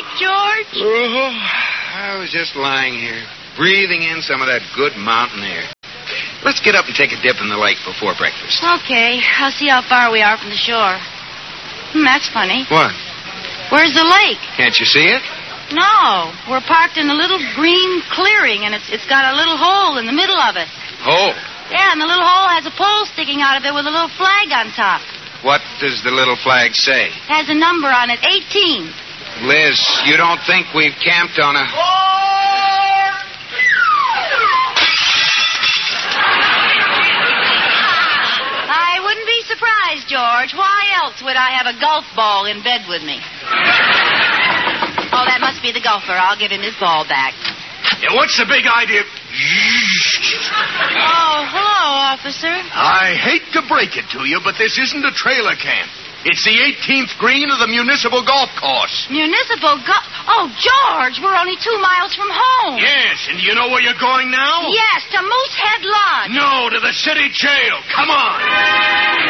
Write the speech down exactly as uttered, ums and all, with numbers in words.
awake, George? Oh, I was just lying here, breathing in some of that good mountain air. Let's get up and take a dip in the lake before breakfast. Okay. I'll see how far we are from the shore. Hmm, that's funny. What? Where's the lake? Can't you see it? No. We're parked in a little green clearing, and it's it's got a little hole in the middle of it. Oh. Yeah, and the little hole has a pole sticking out of it with a little flag on top. What does the little flag say? It has a number on it, eighteen. Liz, you don't think we've camped on a... I wouldn't be surprised, George. Why else would I have a golf ball in bed with me? Oh, that must be the golfer. I'll give him his ball back. Yeah, what's the big idea? Oh, hello, officer. I hate to break it to you, but this isn't a trailer camp. It's the eighteenth green of the municipal golf course. Municipal golf... Oh, George, we're only two miles from home. Yes, and do you know where you're going now? Yes, to Moosehead Lodge. No, to the city jail. Come on.